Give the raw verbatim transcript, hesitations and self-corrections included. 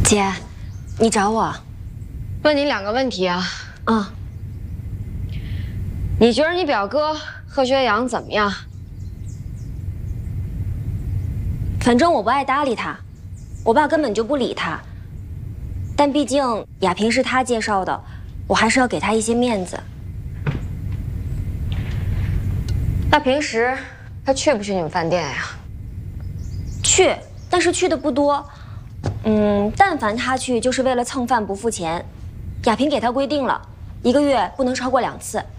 姐，你找我？ 问你两个问题啊。 啊。 你觉得你表哥贺学阳怎么样？ 反正我不爱搭理他，我爸根本就不理他。但毕竟亚萍是他介绍的，我还是要给他一些面子。 那平时他去不去你们饭店呀？ 去，但是去的不多。嗯，但凡他去，就是为了蹭饭不付钱。亚萍给他规定了，一个月不能超过两次。